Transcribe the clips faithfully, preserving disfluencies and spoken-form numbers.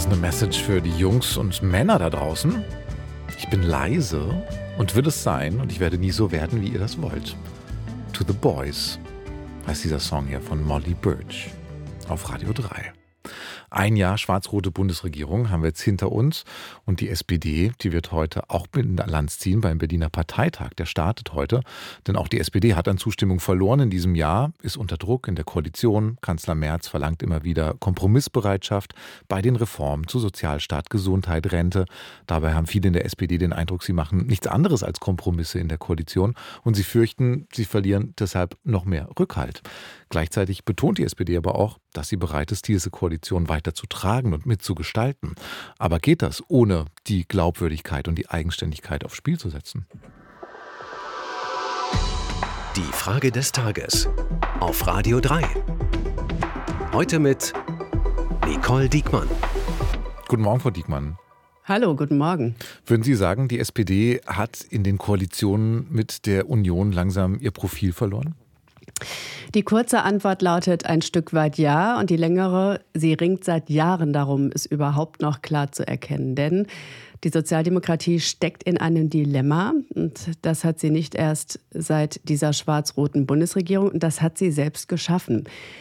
eine Message für die Jungs und Männer da draußen. Ich bin leise und will es sein und ich werde nie so werden, wie ihr das wollt. To the Boys heißt dieser Song hier von Molly Birch auf Radio drei. Ein Jahr schwarz-rote Bundesregierung haben wir jetzt hinter uns und die S P D, die wird heute auch in Lanz ziehen beim Berliner Parteitag. Der startet heute, denn auch die S P D hat an Zustimmung verloren in diesem Jahr, ist unter Druck in der Koalition. Kanzler Merz verlangt immer wieder Kompromissbereitschaft bei den Reformen zu Sozialstaat, Gesundheit, Rente. Dabei haben viele in der S P D den Eindruck, sie machen nichts anderes als Kompromisse in der Koalition und sie fürchten, sie verlieren deshalb noch mehr Rückhalt. Gleichzeitig betont die S P D aber auch, dass sie bereit ist, diese Koalition weiter zu tragen und mitzugestalten. Aber geht das, ohne die Glaubwürdigkeit und die Eigenständigkeit aufs Spiel zu setzen? Die Frage des Tages auf Radio drei. Heute mit Nicole Diekmann. Guten Morgen, Frau Diekmann. Hallo, guten Morgen. Würden Sie sagen, die S P D hat in den Koalitionen mit der Union langsam ihr Profil verloren? Die kurze Antwort lautet ein Stück weit ja und die längere, sie ringt seit Jahren darum, es überhaupt noch klar zu erkennen. Denn die Sozialdemokratie steckt in einem Dilemma und das hat sie nicht erst seit dieser schwarz-roten Bundesregierung und das hat sie selbst geschaffen.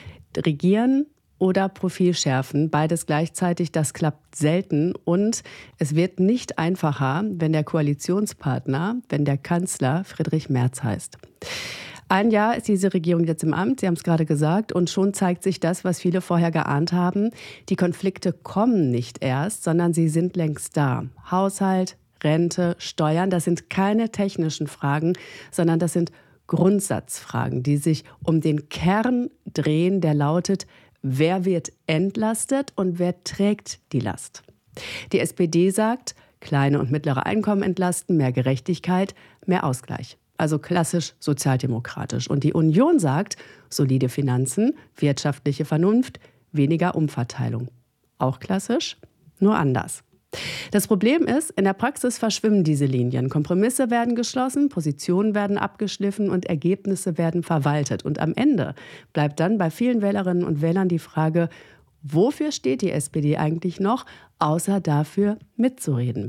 Regieren oder Profil schärfen, beides gleichzeitig, das klappt selten und es wird nicht einfacher, wenn der Koalitionspartner, wenn der Kanzler Friedrich Merz heißt. Ein Jahr ist diese Regierung jetzt im Amt, Sie haben es gerade gesagt, und schon zeigt sich das, was viele vorher geahnt haben. Die Konflikte kommen nicht erst, sondern sie sind längst da. Haushalt, Rente, Steuern, das sind keine technischen Fragen, sondern das sind Grundsatzfragen, die sich um den Kern drehen, der lautet, wer wird entlastet und wer trägt die Last? Die S P D sagt, kleine und mittlere Einkommen entlasten, mehr Gerechtigkeit, mehr Ausgleich. Also klassisch sozialdemokratisch. Und die Union sagt, solide Finanzen, wirtschaftliche Vernunft, weniger Umverteilung. Auch klassisch, nur anders. Das Problem ist, in der Praxis verschwimmen diese Linien. Kompromisse werden geschlossen, Positionen werden abgeschliffen und Ergebnisse werden verwaltet. Und am Ende bleibt dann bei vielen Wählerinnen und Wählern die Frage, wofür steht die S P D eigentlich noch, außer dafür mitzureden?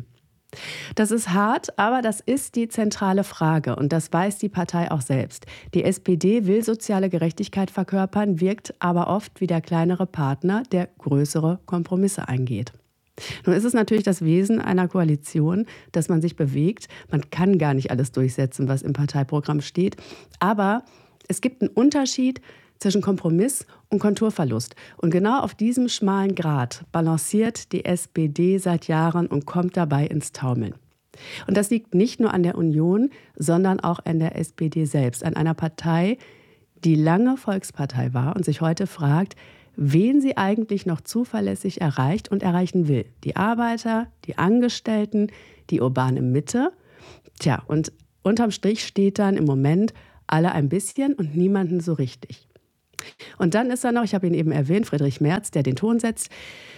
Das ist hart, aber das ist die zentrale Frage und das weiß die Partei auch selbst. Die S P D will soziale Gerechtigkeit verkörpern, wirkt aber oft wie der kleinere Partner, der größere Kompromisse eingeht. Nun ist es natürlich das Wesen einer Koalition, dass man sich bewegt. Man kann gar nicht alles durchsetzen, was im Parteiprogramm steht, aber es gibt einen Unterschied zwischen Kompromiss und Konturverlust. Und genau auf diesem schmalen Grat balanciert die S P D seit Jahren und kommt dabei ins Taumeln. Und das liegt nicht nur an der Union, sondern auch an der S P D selbst, an einer Partei, die lange Volkspartei war und sich heute fragt, wen sie eigentlich noch zuverlässig erreicht und erreichen will. Die Arbeiter, die Angestellten, die urbane Mitte. Tja, und unterm Strich steht dann im Moment alle ein bisschen und niemanden so richtig. Und dann ist da noch, ich habe ihn eben erwähnt, Friedrich Merz, der den Ton setzt,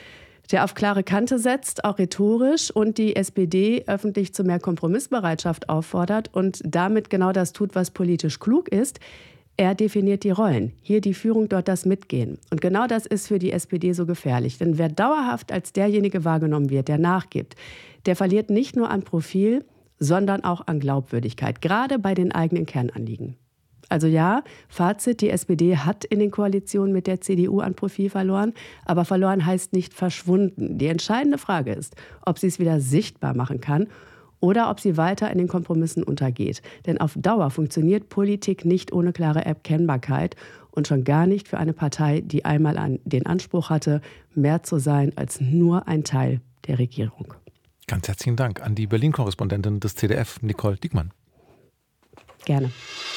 der auf klare Kante setzt, auch rhetorisch und die S P D öffentlich zu mehr Kompromissbereitschaft auffordert und damit genau das tut, was politisch klug ist. Er definiert die Rollen. Hier die Führung, dort das Mitgehen. Und genau das ist für die S P D so gefährlich. Denn wer dauerhaft als derjenige wahrgenommen wird, der nachgibt, der verliert nicht nur an Profil, sondern auch an Glaubwürdigkeit, gerade bei den eigenen Kernanliegen. Also ja, Fazit, die S P D hat in den Koalitionen mit der C D U an Profil verloren, aber verloren heißt nicht verschwunden. Die entscheidende Frage ist, ob sie es wieder sichtbar machen kann oder ob sie weiter in den Kompromissen untergeht. Denn auf Dauer funktioniert Politik nicht ohne klare Erkennbarkeit und schon gar nicht für eine Partei, die einmal an den Anspruch hatte, mehr zu sein als nur ein Teil der Regierung. Ganz herzlichen Dank an die Berlin-Korrespondentin des C D F, Nicole Diekmann. Gerne.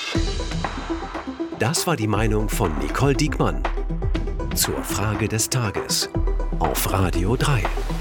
Das war die Meinung von Nicole Diekmann zur Frage des Tages auf Radio drei.